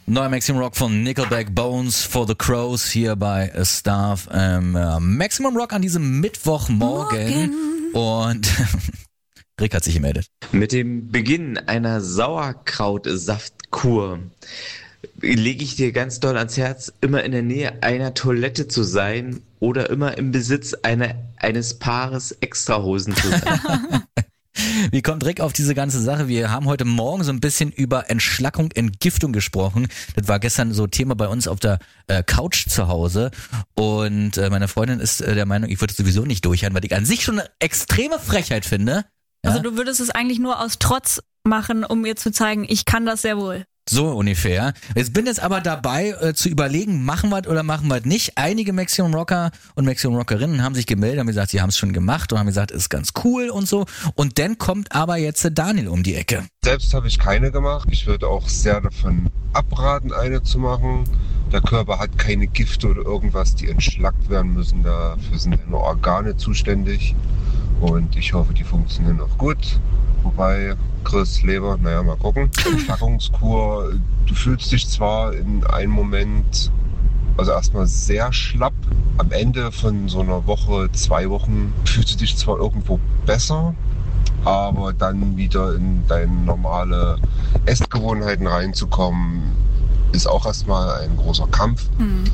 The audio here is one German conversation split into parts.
Neuer Maximum Rock von Nickelback, Bones for the Crows hier bei Starf. Maximum Rock an diesem Mittwochmorgen. Und Rick hat sich gemeldet. Mit dem Beginn einer Sauerkrautsaftkur lege ich dir ganz doll ans Herz, immer in der Nähe einer Toilette zu sein oder immer im Besitz eines Paares Extrahosen zu sein. Wie kommt Rick auf diese ganze Sache? Wir haben heute Morgen so ein bisschen über Entschlackung, Entgiftung gesprochen. Das war gestern so Thema bei uns auf der Couch zu Hause. Und meine Freundin ist der Meinung, ich würde es sowieso nicht durchhalten, weil ich an sich schon eine extreme Frechheit finde. Ja? Also du würdest es eigentlich nur aus Trotz machen, um mir zu zeigen, ich kann das sehr wohl. So ungefähr. Jetzt bin jetzt aber dabei zu überlegen, machen wir es oder machen wir es nicht. Einige Maximum Rocker und Maximum Rockerinnen haben sich gemeldet, haben gesagt, sie haben es schon gemacht und haben gesagt, ist ganz cool und so. Und dann kommt aber jetzt Daniel um die Ecke. Selbst habe ich keine gemacht. Ich würde auch sehr davon abraten, eine zu machen. Der Körper hat keine Gifte oder irgendwas, die entschlackt werden müssen. Dafür sind nur Organe zuständig. Und ich hoffe, die funktionieren auch gut. Wobei, Chris, Leber, naja, mal gucken. Entschlackungskur, du fühlst dich zwar in einem Moment, also erstmal sehr schlapp. Am Ende von so einer Woche, 2 Wochen, fühlst du dich zwar irgendwo besser, aber dann wieder in deine normale Essgewohnheiten reinzukommen, ist auch erstmal ein großer Kampf.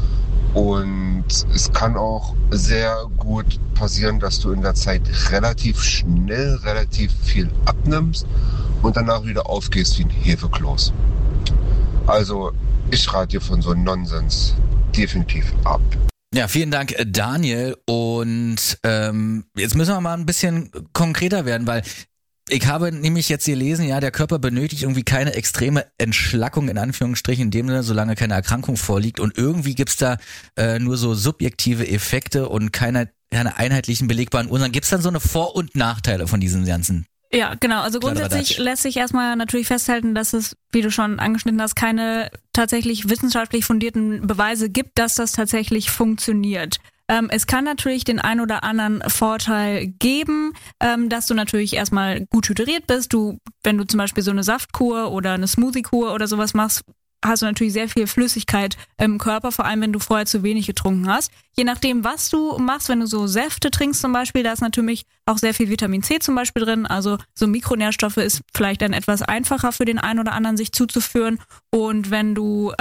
Und es kann auch sehr gut passieren, dass du in der Zeit relativ schnell, relativ viel abnimmst und danach wieder aufgehst wie ein Hefekloß. Also ich rate dir von so einem Nonsens definitiv ab. Ja, vielen Dank, Daniel. Und jetzt müssen wir mal ein bisschen konkreter werden, weil ich habe nämlich jetzt gelesen, ja, der Körper benötigt irgendwie keine extreme Entschlackung, in Anführungsstrichen, in dem Sinne, solange keine Erkrankung vorliegt. Und irgendwie gibt's da nur so subjektive Effekte und keine einheitlichen belegbaren Ursachen. Gibt's dann so eine Vor- und Nachteile von diesen ganzen? Ja, genau. Also grundsätzlich lässt sich erstmal natürlich festhalten, dass es, wie du schon angeschnitten hast, keine tatsächlich wissenschaftlich fundierten Beweise gibt, dass das tatsächlich funktioniert. Es kann natürlich den ein oder anderen Vorteil geben, dass du natürlich erstmal gut hydriert bist. Wenn du zum Beispiel so eine Saftkur oder eine Smoothie-Kur oder sowas machst, hast du natürlich sehr viel Flüssigkeit im Körper, vor allem wenn du vorher zu wenig getrunken hast. Je nachdem, was du machst, wenn du so Säfte trinkst zum Beispiel, da ist natürlich auch sehr viel Vitamin C zum Beispiel drin. Also so Mikronährstoffe ist vielleicht dann etwas einfacher für den einen oder anderen sich zuzuführen. Und wenn du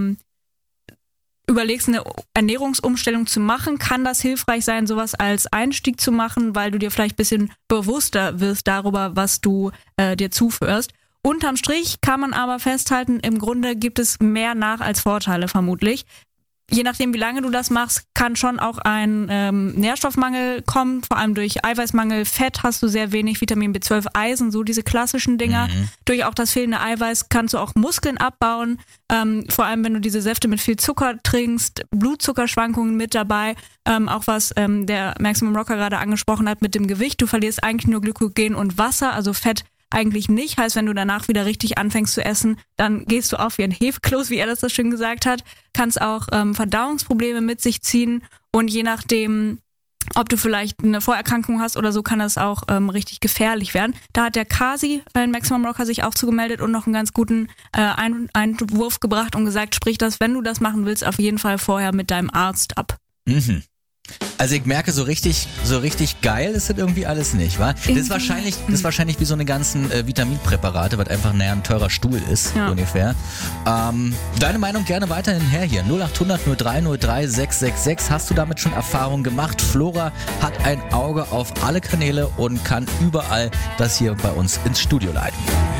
überlegst, eine Ernährungsumstellung zu machen, kann das hilfreich sein, sowas als Einstieg zu machen, weil du dir vielleicht ein bisschen bewusster wirst darüber, was du dir zuführst. Unterm Strich kann man aber festhalten, im Grunde gibt es mehr als Vorteile vermutlich. Je nachdem, wie lange du das machst, kann schon auch ein Nährstoffmangel kommen, vor allem durch Eiweißmangel. Fett hast du sehr wenig, Vitamin B12, Eisen, so diese klassischen Dinger. Durch auch das fehlende Eiweiß kannst du auch Muskeln abbauen, vor allem wenn du diese Säfte mit viel Zucker trinkst, Blutzuckerschwankungen mit dabei, auch was der Maximum Rocker gerade angesprochen hat mit dem Gewicht. Du verlierst eigentlich nur Glykogen und Wasser, also Fett eigentlich nicht. Heißt, wenn du danach wieder richtig anfängst zu essen, dann gehst du auf wie ein Hefekloß, wie er das so schön gesagt hat. Kannst auch Verdauungsprobleme mit sich ziehen und je nachdem, ob du vielleicht eine Vorerkrankung hast oder so, kann das auch richtig gefährlich werden. Da hat der Kasi, ein Maximum Rocker, sich auch zugemeldet und noch einen ganz guten Einwurf gebracht und gesagt, sprich das, wenn du das machen willst, auf jeden Fall vorher mit deinem Arzt ab. Also ich merke, so richtig geil ist das irgendwie alles nicht, wa? Das ist wahrscheinlich wie so eine ganzen Vitaminpräparate, was einfach ein teurer Stuhl ist, ungefähr. Deine Meinung gerne weiterhin her hier. 0800 0303 666. Hast du damit schon Erfahrung gemacht? Flora hat ein Auge auf alle Kanäle und kann überall das hier bei uns ins Studio leiten.